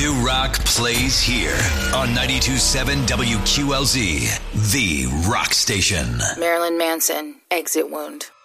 New rock plays here on 92.7 WQLZ, the rock station. Marilyn Manson, Exit Wound.